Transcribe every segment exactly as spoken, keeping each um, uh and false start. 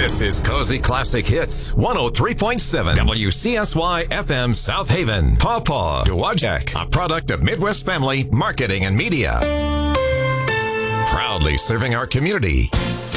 This is Cozy Classic Hits, one oh three point seven W C S Y F M South Haven. Pawpaw Dowagiac, a product of Midwest Family Marketing and Media. Proudly serving our community.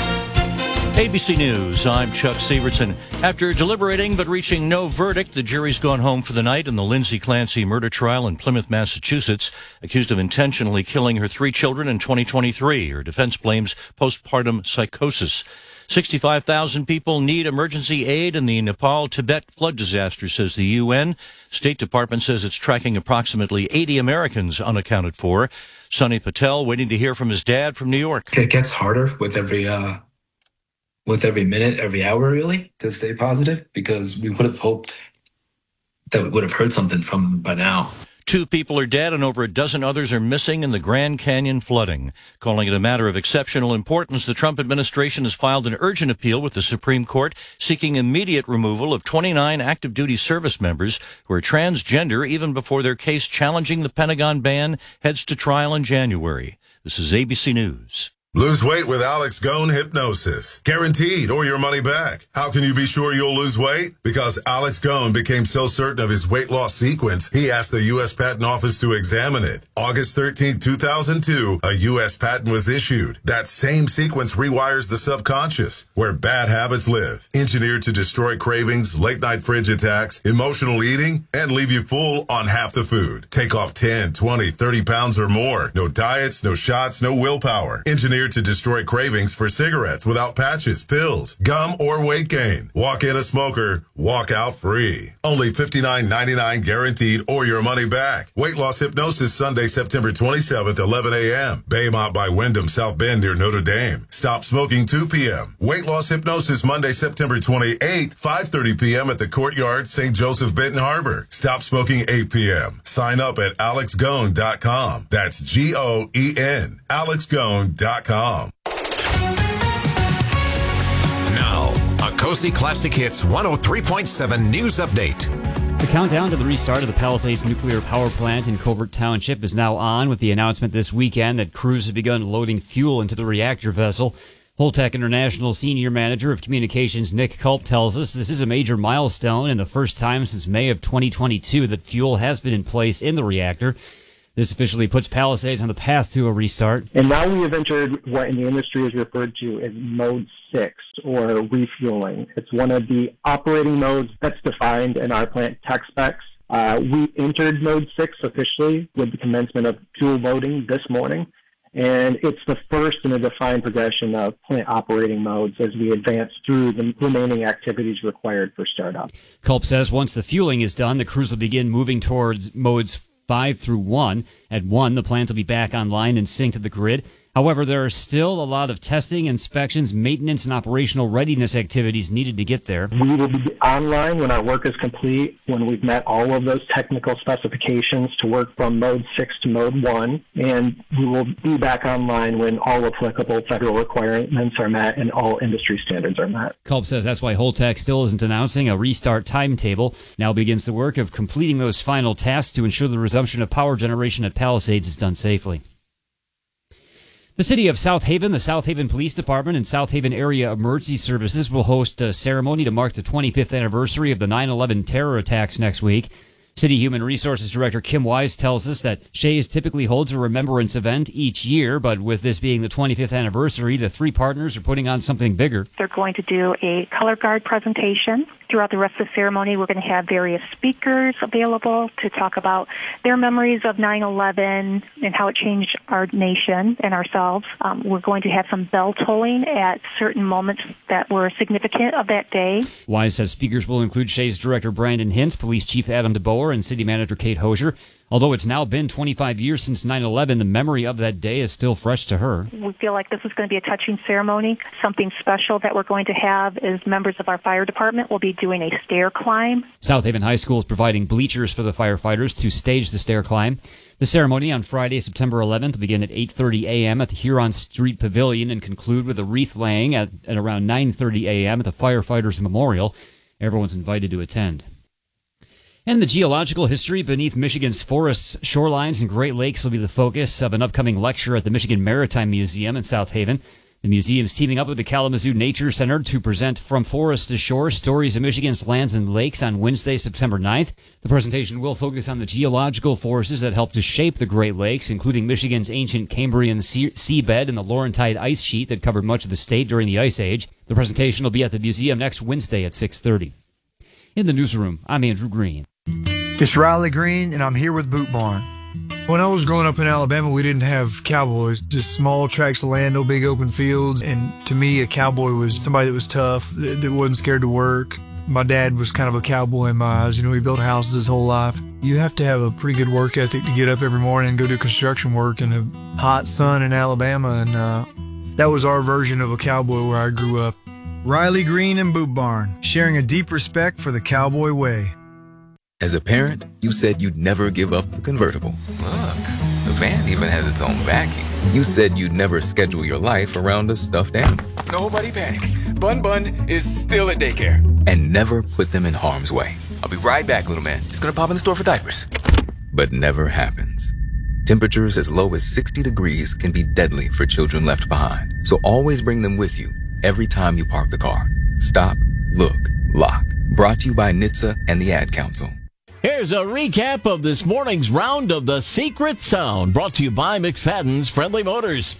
A B C News, I'm Chuck Severson. After deliberating but reaching no verdict, the jury's gone home for the night in the Lindsay Clancy murder trial in Plymouth, Massachusetts, accused of intentionally killing her three children in twenty twenty-three. Her defense blames postpartum psychosis. sixty-five thousand people need emergency aid in the Nepal-Tibet flood disaster, says the U N. State Department says it's tracking approximately eighty Americans unaccounted for. Sonny Patel waiting to hear from his dad from New York. It gets harder with every uh, with every minute, every hour, really, to stay positive, because we would have hoped that we would have heard something from them by now. Two people are dead and over a dozen others are missing in the Grand Canyon flooding. Calling it a matter of exceptional importance, the Trump administration has filed an urgent appeal with the Supreme Court seeking immediate removal of twenty-nine active duty service members who are transgender even before their case challenging the Pentagon ban heads to trial in January. This is A B C News. Lose weight with Alex Gone Hypnosis. Guaranteed or your money back. How can you be sure you'll lose weight? Because Alex Gone became so certain of his weight loss sequence, he asked the U S Patent Office to examine it. August thirteenth, two thousand two, a U S patent was issued. That same sequence rewires the subconscious, where bad habits live. Engineered to destroy cravings, late-night fridge attacks, emotional eating, and leave you full on half the food. Take off ten, twenty, thirty pounds or more. No diets, no shots, no willpower. Engineered to destroy cravings for cigarettes without patches, pills, gum, or weight gain. Walk in a smoker, walk out free. Only fifty-nine ninety-nine guaranteed or your money back. Weight loss hypnosis Sunday, September twenty-seventh, eleven a.m. Baymont by Wyndham, South Bend near Notre Dame. Stop smoking two p.m. Weight loss hypnosis Monday, September twenty-eighth, five thirty p.m. at the Courtyard, Saint Joseph, Benton Harbor. Stop smoking eight p.m. Sign up at alex gone dot com. That's G O E N. alex gone dot com. Now, a Cozy Classic Hits one oh three point seven news update. The countdown to the restart of the Palisades nuclear power plant in Covert Township is now on, with the announcement this weekend that crews have begun loading fuel into the reactor vessel. Holtec International Senior Manager of Communications Nick Culp tells us this is a major milestone and the first time since May of twenty twenty-two that fuel has been in place in the reactor. This officially puts Palisades on the path to a restart. And now we have entered what in the industry is referred to as Mode six, or refueling. It's one of the operating modes that's defined in our plant tech specs. Uh, we entered Mode six officially with the commencement of fuel loading this morning, and it's the first in a defined progression of plant operating modes as we advance through the remaining activities required for startup. Culp says once the fueling is done, the crews will begin moving towards modes five through one. At one, the plant will be back online and synced to the grid. However, there are still a lot of testing, inspections, maintenance, and operational readiness activities needed to get there. We will be online when our work is complete, when we've met all of those technical specifications to work from Mode six to Mode one, and we will be back online when all applicable federal requirements are met and all industry standards are met. Culp says that's why Holtec still isn't announcing a restart timetable. Now begins the work of completing those final tasks to ensure the resumption of power generation at Palisades is done safely. The city of South Haven, the South Haven Police Department, and South Haven Area Emergency Services will host a ceremony to mark the twenty-fifth anniversary of the nine eleven terror attacks next week. City Human Resources Director Kim Wise tells us that Shays typically holds a remembrance event each year, but with this being the twenty-fifth anniversary, the three partners are putting on something bigger. They're going to do a color guard presentation. Throughout the rest of the ceremony, we're going to have various speakers available to talk about their memories of nine eleven and how it changed our nation and ourselves. Um, we're going to have some bell tolling at certain moments that were significant of that day. Wise says speakers will include Shays Director Brandon Hintz, Police Chief Adam DeBoer, and City Manager Kate Hosier. Although it's now been twenty-five years since nine eleven, the memory of that day is still fresh to her. We feel like this is going to be a touching ceremony. Something special that we're going to have is members of our fire department will be doing a stair climb. South Haven High School is providing bleachers for the firefighters to stage the stair climb. The ceremony on Friday, September eleventh, will begin at eight thirty a.m. at the Huron Street Pavilion and conclude with a wreath laying at, at around nine thirty a.m. at the Firefighters Memorial. Everyone's invited to attend. And the geological history beneath Michigan's forests, shorelines, and Great Lakes will be the focus of an upcoming lecture at the Michigan Maritime Museum in South Haven. The museum's teaming up with the Kalamazoo Nature Center to present From Forest to Shore, Stories of Michigan's Lands and Lakes on Wednesday, September ninth. The presentation will focus on the geological forces that help to shape the Great Lakes, including Michigan's ancient Cambrian sea- seabed and the Laurentide ice sheet that covered much of the state during the Ice Age. The presentation will be at the museum next Wednesday at six thirty. In the newsroom, I'm Andrew Green. It's Riley Green, and I'm here with Boot Barn. When I was growing up in Alabama, we didn't have cowboys, just small tracts of land, no big open fields. And to me, a cowboy was somebody that was tough, that, that wasn't scared to work. My dad was kind of a cowboy in my eyes. You know, he built houses his whole life. You have to have a pretty good work ethic to get up every morning and go do construction work in a hot sun in Alabama. And uh, that was our version of a cowboy where I grew up. Riley Green and Boot Barn, sharing a deep respect for the cowboy way. As a parent, you said you'd never give up the convertible. Look, the van even has its own backing. You said you'd never schedule your life around a stuffed animal. Nobody panic. Bun Bun is still at daycare. And never put them in harm's way. I'll be right back, little man. Just gonna pop in the store for diapers. But never happens. Temperatures as low as sixty degrees can be deadly for children left behind. So always bring them with you every time you park the car. Stop, look, lock. Brought to you by N H T S A and the Ad Council. Here's a recap of this morning's round of the Secret Sound, brought to you by McFadden's Friendly Motors.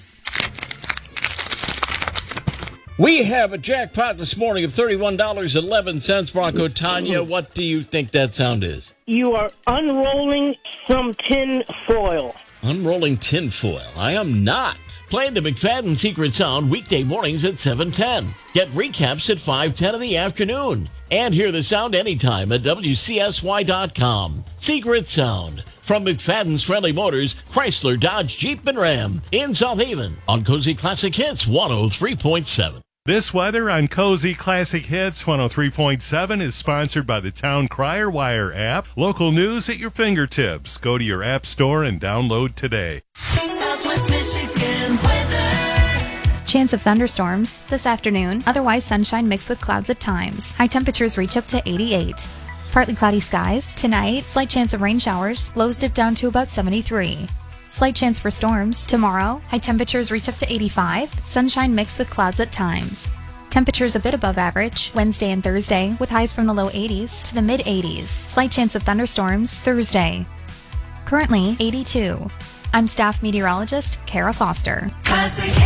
We have a jackpot this morning of thirty-one dollars and eleven cents. Bronco Tanya, what do you think that sound is? You are unrolling some tin foil. Unrolling tin foil. I am not. Play the McFadden Secret Sound weekday mornings at seven ten. Get recaps at five ten in the afternoon. And hear the sound anytime at W C S Y dot com. Secret Sound from McFadden's Friendly Motors, Chrysler, Dodge, Jeep, and Ram in South Haven on Cozy Classic Hits one oh three point seven. This weather on Cozy Classic Hits one oh three point seven is sponsored by the Town Crier Wire app. Local news at your fingertips. Go to your app store and download today. Southwest Michigan weather. Chance of thunderstorms this afternoon. Otherwise sunshine mixed with clouds at times. High temperatures reach up to eighty-eight. Partly cloudy skies. Tonight, slight chance of rain showers. Lows dip down to about seventy-three. Slight chance for storms. Tomorrow, high temperatures reach up to eighty-five. Sunshine mixed with clouds at times. Temperatures a bit above average Wednesday and Thursday, with highs from the low eighties to the mid eighties. Slight chance of thunderstorms Thursday. Currently eighty-two. I'm staff meteorologist Kara Foster. Classic.